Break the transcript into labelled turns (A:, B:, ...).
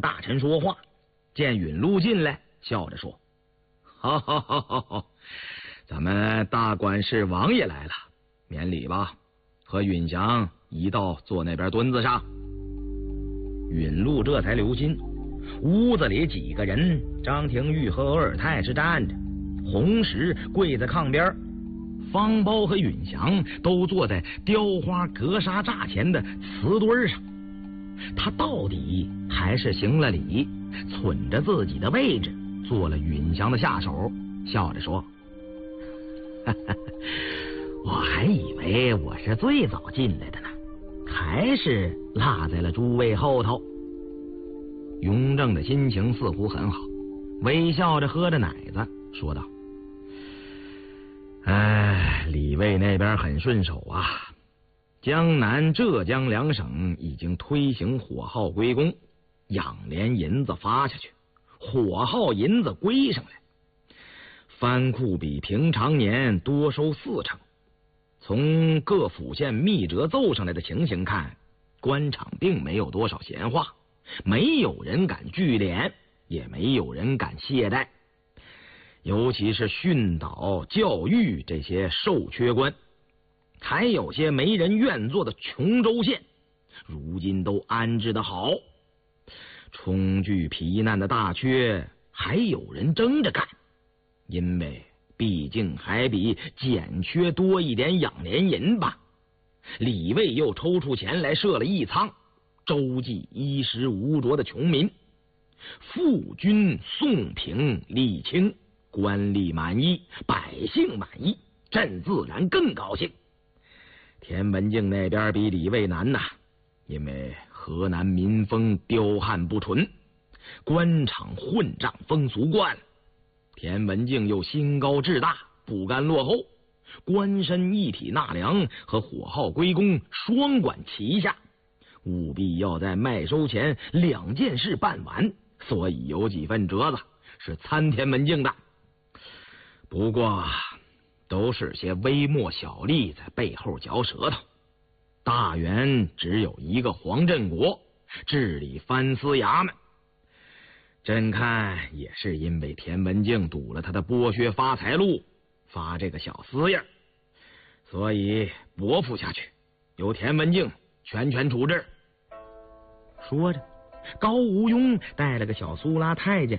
A: 大臣说话，见允禄进来，笑着说：“好好好好好，咱们大管事王爷来了，免礼吧，和允祥一道坐那边墩子上。”允禄这才留心，屋子里几个人，张廷玉和额尔泰是站着，红石跪在炕边，方苞和允祥都坐在雕花格纱栅前的瓷墩上。他到底还是行了礼，忖着自己的位置，做了允祥的下手，笑着说：“我还以为我是最早进来的呢，还是落在了诸位后头。”雍正的心情似乎很好，微笑着喝着奶子，说道：“李卫那边很顺手啊，江南、浙江两省已经推行火耗归公，养廉银子发下去，火耗银子归上来，藩库比平常年多收40%。从各府县密折奏上来的情形看，官场并没有多少闲话，没有人敢聚敛，也没有人敢懈怠。尤其是训导、教育这些受缺官，还有些没人愿做的琼州县，如今都安置得好。冲拒皮难的大缺，还有人争着干，因为毕竟还比减缺多一点养廉银吧。李卫又抽出钱来设了义仓，周济衣食无着的穷民，富军宋平利清，官吏满意，百姓满意，朕自然更高兴。田文镜那边比李卫难呐，因为河南民风刁悍不纯，官场混账风俗惯了。田文镜又心高志大，不甘落后，官绅一体纳粮和火耗归公双管齐下，务必要在麦收前2件事办完，所以有几分折子是参田文镜的。不过都是些微末小吏在背后嚼舌头，大员只有一个黄振国治理藩司衙门。朕看也是因为田文镜堵了他的剥削发财路，发这个小私印，所以驳付下去，由田文镜全权处置。说着，高无庸带了个小苏拉太监